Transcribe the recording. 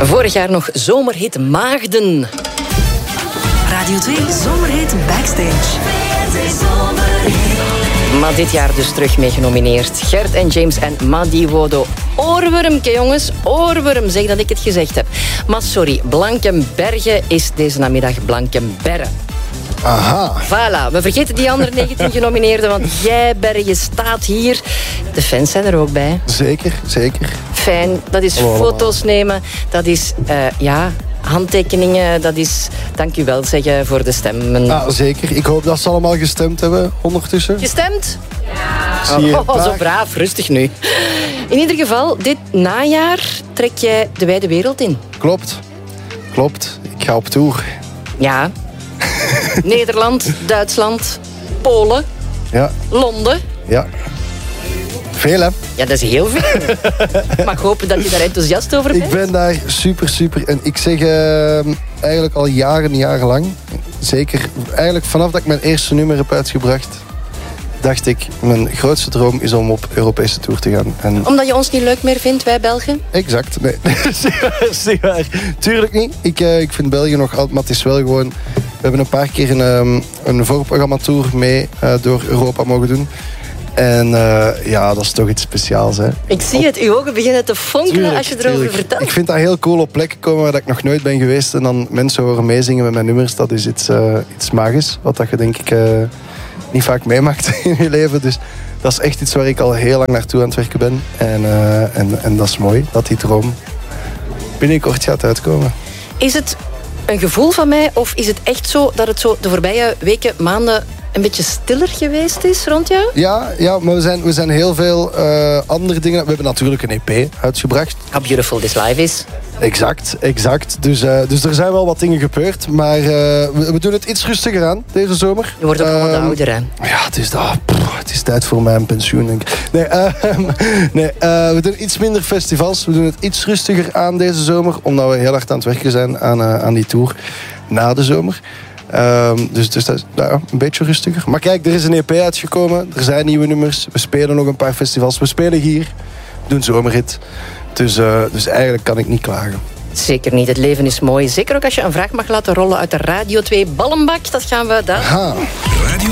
Vorig jaar nog zomerhit Maagden. Radio 2 Zomerhit Backstage. Maar dit jaar dus terug mee genomineerd. Gert en James en Madi Wodo. Oorwormke, jongens. Oorworm, zeg dat ik het gezegd heb. Maar sorry, Blankenberge is deze namiddag Blankenberre. Aha. Voilà, we vergeten die andere 19 genomineerden, want jij, Berge, staat hier. De fans zijn er ook bij. Zeker, zeker. Fijn, dat is foto's nemen, dat is, handtekeningen, dat is dank u wel zeggen voor de stemmen. Ah, zeker. Ik hoop dat ze allemaal gestemd hebben ondertussen. Gestemd? Ja. Zie je zo braaf, rustig nu. In ieder geval, dit najaar trek jij de wijde wereld in. Klopt. Ik ga op tour. Ja. Nederland, Duitsland, Polen, ja. Londen. Ja. Veel, hè? Ja, dat is heel veel. Ik mag hopen dat je daar enthousiast over bent. Ik ben daar super. En ik zeg eigenlijk al jarenlang. Zeker, eigenlijk vanaf dat ik mijn eerste nummer heb uitgebracht, dacht ik, mijn grootste droom is om op Europese tour te gaan. En omdat je ons niet leuk meer vindt, wij Belgen? Exact, nee. Dat is niet waar. Tuurlijk niet. Ik vind België nog altijd, maar het is wel gewoon. We hebben een paar keer een voorprogramma-tour mee door Europa mogen doen. En ja, dat is toch iets speciaals, hè. Ik zie het, uw ogen beginnen te fonkelen als je erover vertelt. Ik vind dat heel cool op plekken komen waar ik nog nooit ben geweest en dan mensen horen meezingen met mijn nummers. Dat is iets magisch, wat dat je denk ik niet vaak meemaakt in je leven. Dus dat is echt iets waar ik al heel lang naartoe aan het werken ben. En dat is mooi, dat die droom binnenkort gaat uitkomen. Is het een gevoel van mij of is het echt zo dat het zo de voorbije weken, maanden een beetje stiller geweest is rond jou? Ja, maar we zijn heel veel andere dingen. We hebben natuurlijk een EP uitgebracht. How Beautiful This Life Is. Exact. Dus er zijn wel wat dingen gebeurd. Maar we doen het iets rustiger aan deze zomer. Je wordt ook gewoon ouder, hè? Ja, het is tijd voor mijn pensioen, denk ik. Nee, we doen iets minder festivals. We doen het iets rustiger aan deze zomer. Omdat we heel hard aan het werken zijn aan die tour na de zomer. Dus dat is een beetje rustiger. Maar kijk, er is een EP uitgekomen. Er zijn nieuwe nummers. We spelen nog een paar festivals. We spelen hier. We doen zomerhit. Dus eigenlijk kan ik niet klagen. Zeker niet. Het leven is mooi. Zeker ook als je een vraag mag laten rollen uit de Radio 2 ballenbak. Dat gaan we... Radio